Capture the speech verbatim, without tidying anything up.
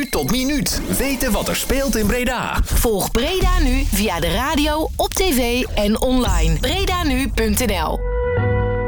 minuut tot minuut. Weten wat er speelt in Breda. Volg Breda Nu via de radio, op tv en online. Bredanu punt n l